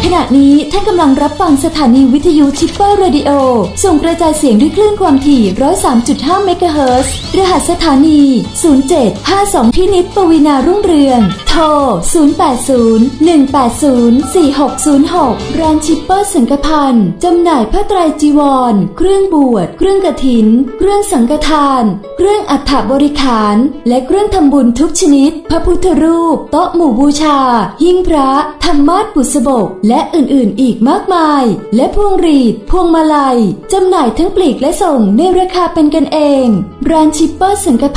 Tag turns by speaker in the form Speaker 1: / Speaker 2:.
Speaker 1: ขณะนี้ท่านกำลังรับฟังสถานีวิทยุชิปเปอร์เรดิโอส่งกระจายเสียงด้วยคลื่นความถี่ 103.5 เมกะเฮิรตซ์ รหัสสถานี 0752 พินิจ ปวีณารุ่งเรือง โทร 0801804606 ร้านชิปเปอร์สังฆพันธ์จำหน่ายผ้าไตรจีวร เครื่องบวช เครื่องกฐิน เครื่องสังฆทาน เครื่องอัฐบริขาร และเครื่องทำบุญทุกชนิด พระพุทธรูป โต๊ะหมู่บูชา หิ้งพระ ธรรมาสน์บุษบก และอื่นๆอีกมากมาย และพวงหรีด พวงมาลัย จำหน่ายทั้งปลีกและส่งในราคาเป็นกันเอง ร้านชิปเปอร์สังฆ